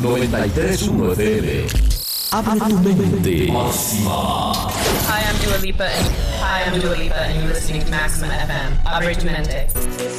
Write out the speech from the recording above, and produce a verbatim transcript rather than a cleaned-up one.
noventa y tres punto uno F M. Abre tu mente. Máxima. Hi, I'm Dua Lipa. And, hi, I'm Dua Lipa, and you're listening to Maxima F M. Abre tu mente.